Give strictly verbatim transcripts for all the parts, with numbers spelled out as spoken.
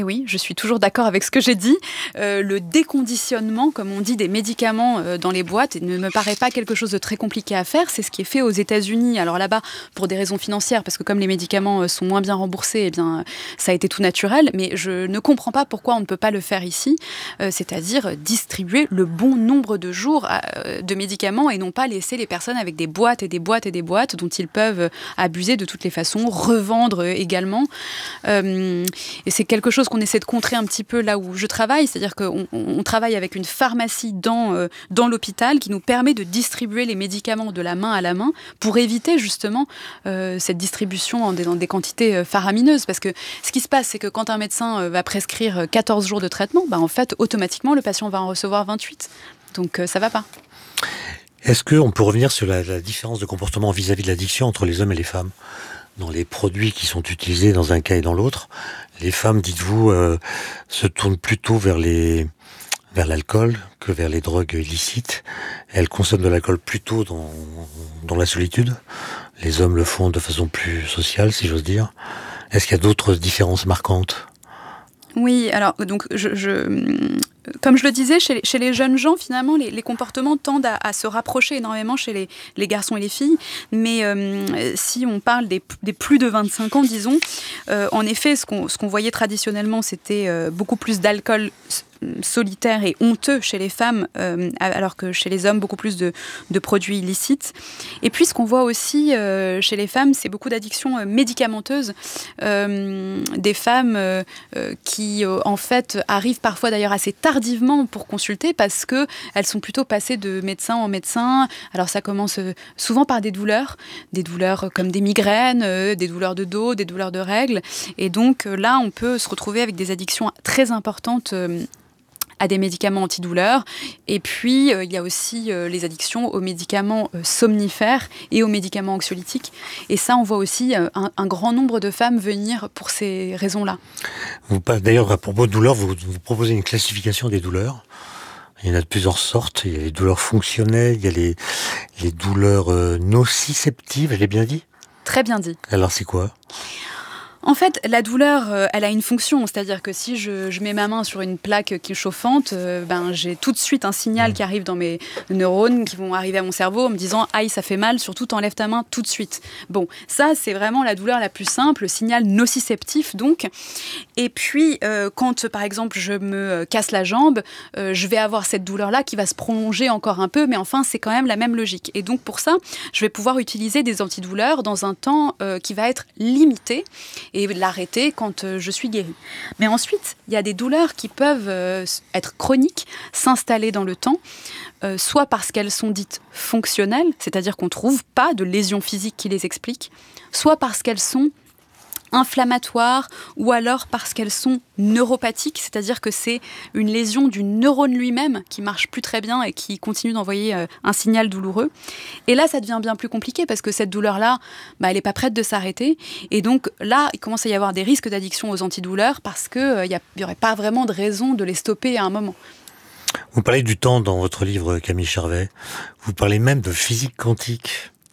Et oui, je suis toujours d'accord avec ce que j'ai dit. Euh, le déconditionnement, comme on dit, des médicaments euh, dans les boîtes ne me paraît pas quelque chose de très compliqué à faire. C'est ce qui est fait aux États-Unis. Alors là-bas, pour des raisons financières, parce que comme les médicaments sont moins bien remboursés, eh bien, ça a été tout naturel. Mais je ne comprends pas pourquoi on ne peut pas le faire ici, euh, c'est-à-dire distribuer le bon nombre de jours euh, de médicaments et non pas laisser les personnes avec des boîtes et des boîtes et des boîtes dont ils peuvent abuser de toutes les façons, revendre également. Euh, et c'est quelque chose qu'on essaie de contrer un petit peu là où je travaille, c'est-à-dire qu'on on travaille avec une pharmacie dans, euh, dans l'hôpital qui nous permet de distribuer les médicaments de la main à la main pour éviter justement euh, cette distribution en des, dans des quantités euh, faramineuses. Parce que ce qui se passe, c'est que quand un médecin euh, va prescrire quatorze jours de traitement, bah, en fait, automatiquement, le patient va en recevoir vingt-huit. Donc euh, ça ne va pas. Est-ce qu'on peut revenir sur la, la différence de comportement vis-à-vis de l'addiction entre les hommes et les femmes ? Dans les produits qui sont utilisés dans un cas et dans l'autre, les femmes, dites-vous, euh, se tournent plutôt vers les vers l'alcool que vers les drogues illicites. Elles consomment de l'alcool plutôt dans dans la solitude. Les hommes le font de façon plus sociale, si j'ose dire. Est-ce qu'il y a d'autres différences marquantes ? Oui, alors donc je, je comme je le disais, chez les, chez les jeunes gens, finalement, les, les comportements tendent à, à se rapprocher énormément chez les, les garçons et les filles. Mais euh, si on parle des, des plus de vingt-cinq ans, disons, euh, en effet, ce qu'on, ce qu'on voyait traditionnellement, c'était euh, beaucoup plus d'alcool solitaire et honteux chez les femmes, euh, alors que chez les hommes, beaucoup plus de, de produits illicites. Et puis, ce qu'on voit aussi euh, chez les femmes, c'est beaucoup d'addictions euh, médicamenteuses. Euh, des femmes euh, euh, qui, euh, en fait, arrivent parfois d'ailleurs assez tardivement pour consulter parce qu'elles sont plutôt passées de médecin en médecin. Alors, ça commence euh, souvent par des douleurs, des douleurs comme des migraines, euh, des douleurs de dos, des douleurs de règles. Et donc, euh, là, on peut se retrouver avec des addictions très importantes euh, à des médicaments antidouleurs. Et puis, euh, il y a aussi euh, les addictions aux médicaments euh, somnifères et aux médicaments anxiolytiques. Et ça, on voit aussi euh, un, un grand nombre de femmes venir pour ces raisons-là. Vous, d'ailleurs, à propos de douleurs, vous, vous proposez une classification des douleurs. Il y en a de plusieurs sortes. Il y a les douleurs fonctionnelles, il y a les, les douleurs euh, nociceptives, je l'ai bien dit ? Très bien dit. Alors, c'est quoi ? En fait, la douleur, euh, elle a une fonction, c'est-à-dire que si je, je mets ma main sur une plaque qui est chauffante, euh, ben, j'ai tout de suite un signal qui arrive dans mes neurones, qui vont arriver à mon cerveau en me disant « Aïe, ça fait mal, surtout t'enlèves ta main tout de suite ». Bon, ça, c'est vraiment la douleur la plus simple, le signal nociceptif donc. Et puis, euh, quand, par exemple, je me casse la jambe, euh, je vais avoir cette douleur-là qui va se prolonger encore un peu, mais enfin, c'est quand même la même logique. Et donc, pour ça, je vais pouvoir utiliser des antidouleurs dans un temps euh, qui va être limité, et l'arrêter quand euh, je suis guérie. Mais ensuite, il y a des douleurs qui peuvent euh, être chroniques, s'installer dans le temps, euh, soit parce qu'elles sont dites fonctionnelles, c'est-à-dire qu'on ne trouve pas de lésions physiques qui les expliquent, soit parce qu'elles sont inflammatoires ou alors parce qu'elles sont neuropathiques, c'est-à-dire que c'est une lésion du neurone lui-même qui marche plus très bien et qui continue d'envoyer euh, un signal douloureux. Et là, ça devient bien plus compliqué parce que cette douleur-là, bah, elle n'est pas prête de s'arrêter. Et donc là, il commence à y avoir des risques d'addiction aux antidouleurs parce qu'il euh, n'y aurait pas vraiment de raison de les stopper à un moment. Vous parlez du temps dans votre livre, Camille Charvet. Vous parlez même de physique quantique.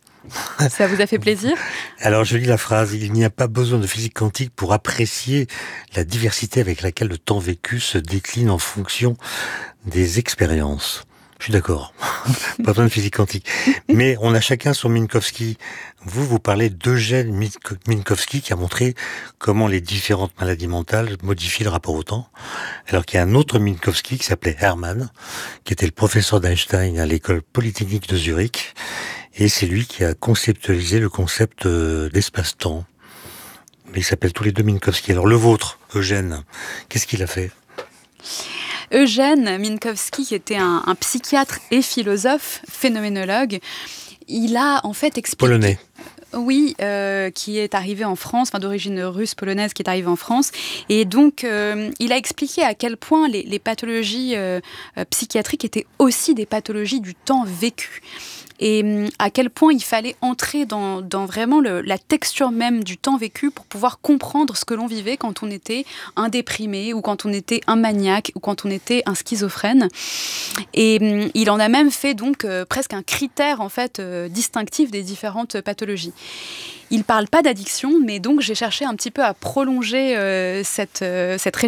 Ça vous a fait plaisir ? Alors je lis la phrase, il n'y a pas besoin de physique quantique pour apprécier la diversité avec laquelle le temps vécu se décline en fonction des expériences. Je suis d'accord, pas besoin de physique quantique. Mais on a chacun son Minkowski. Vous, vous parlez d'Eugène Minkowski qui a montré comment les différentes maladies mentales modifient le rapport au temps. Alors qu'il y a un autre Minkowski qui s'appelait Hermann, qui était le professeur d'Einstein à l'école polytechnique de Zurich. Et c'est lui qui a conceptualisé le concept d'espace-temps. Mais ils s'appellent tous les deux Minkowski. Alors le vôtre, Eugène, qu'est-ce qu'il a fait ? Eugène Minkowski, qui était un, un psychiatre et philosophe, phénoménologue, il a en fait expliqué... Polonais. Oui, euh, qui est arrivé en France, enfin d'origine russe polonaise, qui est arrivé en France, et donc euh, il a expliqué à quel point les, les pathologies euh, psychiatriques étaient aussi des pathologies du temps vécu. Et à quel point il fallait entrer dans, dans vraiment le, la texture même du temps vécu pour pouvoir comprendre ce que l'on vivait quand on était un déprimé ou quand on était un maniaque ou quand on était un schizophrène. Et il en a même fait donc euh, presque un critère en fait euh, distinctif des différentes pathologies. Il ne parle pas d'addiction, mais donc j'ai cherché un petit peu à prolonger euh, cette, euh, cette réflexion